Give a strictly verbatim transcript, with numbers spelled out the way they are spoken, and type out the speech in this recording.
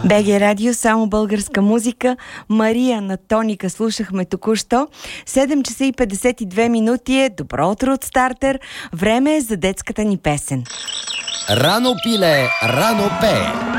БГ Радио, само българска музика. Мария на Тоника слушахме току-що. седем часа и петдесет и две минути е. Добро утро от Стартер. Време е за детската ни песен. Рано пиле, рано пее.